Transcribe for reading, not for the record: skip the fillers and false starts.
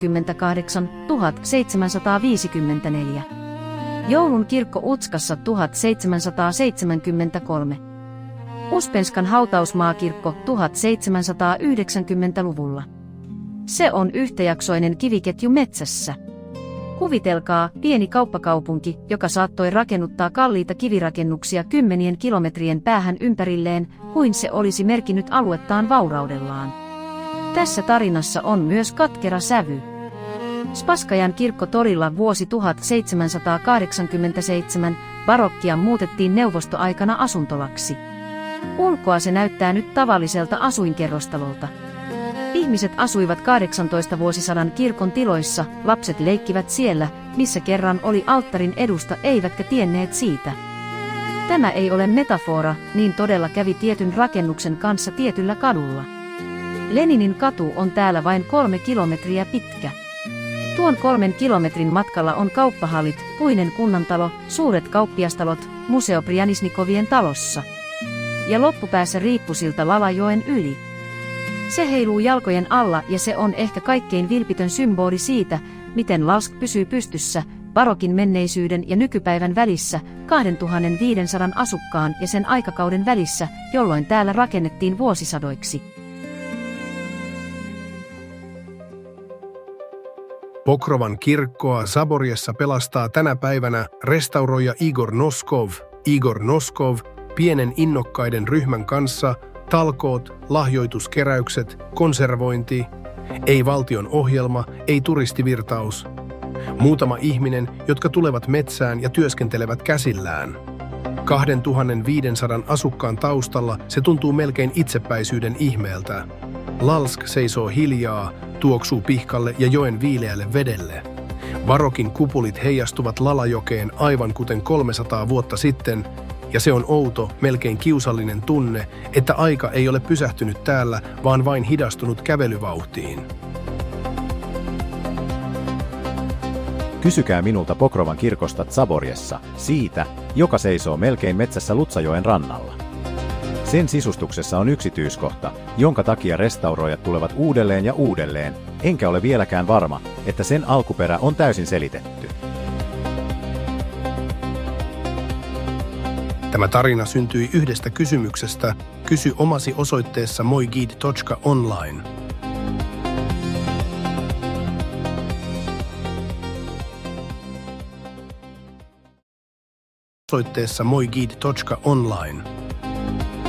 18 1754. Joulun kirkko Utskassa 1773. Uspenskan hautausmaakirkko 1790-luvulla. Se on yhtäjaksoinen kiviketju metsässä. Kuvitelkaa pieni kauppakaupunki, joka saattoi rakennuttaa kalliita kivirakennuksia 10 kilometrien päähän ympärilleen, kuin se olisi merkinnyt aluettaan vauraudellaan. Tässä tarinassa on myös katkera sävy. Spaskajan kirkko torilla vuosi 1787, barokkia muutettiin neuvostoaikana asuntolaksi. Ulkoa se näyttää nyt tavalliselta asuinkerrostalolta. Ihmiset asuivat 18 vuosisadan kirkon tiloissa, lapset leikkivät siellä, missä kerran oli alttarin edusta, eivätkä tienneet siitä. Tämä ei ole metafora, niin todella kävi tietyn rakennuksen kanssa tietyllä kadulla. Leninin katu on täällä vain 3 kilometriä pitkä. Tuon 3 kilometrin matkalla on kauppahallit, puinen kunnantalo, suuret kauppiastalot, museo Prianisnikovien talossa. Ja loppupäässä riippusilta Lalajoen yli. Se heiluu jalkojen alla ja se on ehkä kaikkein vilpitön symboli siitä, miten Lalsk pysyy pystyssä, barokin menneisyyden ja nykypäivän välissä, 2500 asukkaan ja sen aikakauden välissä, jolloin täällä rakennettiin vuosisadoiksi. Pokrovan kirkkoa Zaborjessa pelastaa tänä päivänä restauroija Igor Noskov. Igor Noskov, pienen innokkaiden ryhmän kanssa, talkoot, lahjoituskeräykset, konservointi, ei valtion ohjelma, ei turistivirtaus. Muutama ihminen, jotka tulevat metsään ja työskentelevät käsillään. 2500 asukkaan taustalla se tuntuu melkein itsepäisyyden ihmeeltä. Lalsk seisoo hiljaa, tuoksuu pihkalle ja joen viileälle vedelle. Barokin kupulit heijastuvat Lalajokeen aivan kuten 300 vuotta sitten, ja se on outo, melkein kiusallinen tunne, että aika ei ole pysähtynyt täällä, vaan vain hidastunut kävelyvauhtiin. Kysykää minulta Pokrovan kirkosta Zaborjessa, siitä, joka seisoo melkein metsässä Lutsajoen rannalla. Sen sisustuksessa on yksityiskohta, jonka takia restauroijat tulevat uudelleen ja uudelleen, enkä ole vieläkään varma, että sen alkuperä on täysin selitetty. Tämä tarina syntyi yhdestä kysymyksestä. Kysy omasi osoitteessa moiguide.online. Osoitteessa moiguide.online.